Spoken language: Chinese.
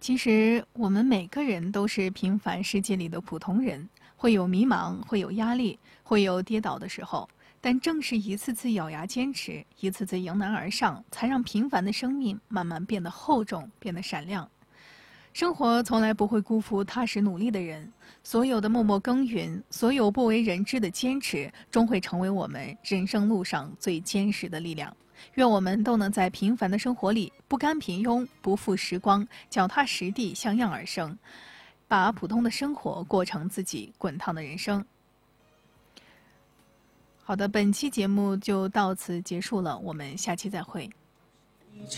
其实我们每个人都是平凡世界里的普通人，会有迷茫，会有压力，会有跌倒的时候。但正是一次次咬牙坚持，一次次迎难而上，才让平凡的生命慢慢变得厚重，变得闪亮。生活从来不会辜负踏实努力的人，所有的默默耕耘，所有不为人知的坚持，终会成为我们人生路上最坚实的力量。愿我们都能在平凡的生活里不甘平庸，不负时光，脚踏实地，向样而生，把普通的生活过成自己滚烫的人生。好的，本期节目就到此结束了，我们下期再会。